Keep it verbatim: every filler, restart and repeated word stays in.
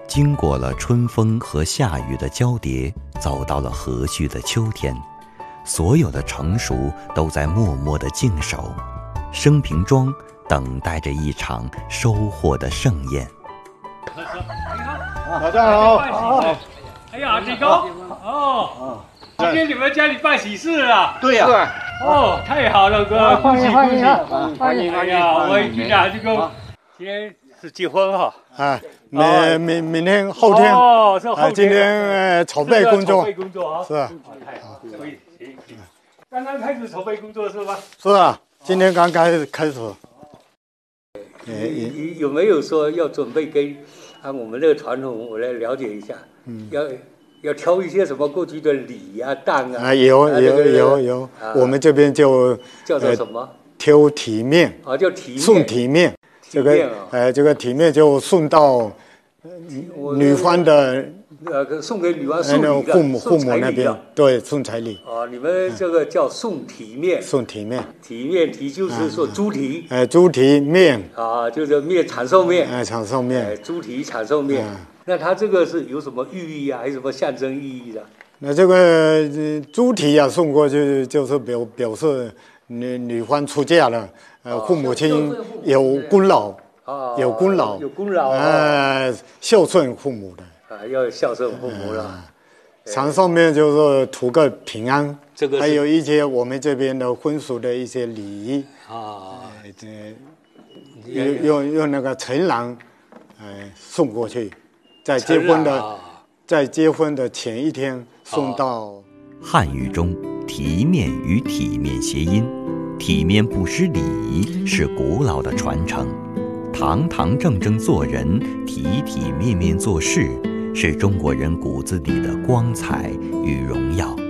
经过了春风和夏雨的交叠，走到了和煦的秋天，所有的成熟都在默默地静守，升平庄等待着一场收获的盛宴。 老丈好，好。 哎呀，这个哦，今天你们家里办喜事啊？ 对呀。 哦，太好了，哥， 欢迎欢迎欢迎！哎呀，我一听啊，这个今天是结婚哈。 啊，明明明天后天。 哦，是后天。 今天呃筹备工作。 筹备工作啊。 是啊。 太好，可以，行行。刚刚开始筹备工作是吧？ 是啊，今天刚开始开始。 你有没有说要准备跟按我们这个传统，我来了解一下？嗯，要要挑一些什么过去的礼啊、当啊？ 啊，有有有有，我们这边就叫做什么？ 挑体面。 啊，叫体面。 送体面。这个呃，这个体面就送到女方的。 呃，送给女方送礼的， 父母父母那边，对，送彩礼。 啊，你们这个叫送体面。 送体面。 体面体就是说猪蹄。 哎，猪蹄面。 啊，就是面长寿面。 哎，长寿面。 哎，猪蹄长寿面。那它这个是有什么寓意啊？还是什么象征意义的？ 那这个猪蹄啊，送过去就是表表示女女方出嫁了，呃，父母亲有功劳。啊，有功劳。 有功劳。 呃，孝顺父母的。 啊，要孝顺父母了。 长寿面就是图个平安， 这个还有一些我们这边的婚俗的一些礼仪啊， 这用用用那个陈郎，呃，送过去，在结婚的、啊、在结婚的前一天送到。 汉语中，体面与体面谐音，体面不失礼仪是古老的传承，堂堂正正做人，体体面面做事。是中国人骨子里的光彩与荣耀。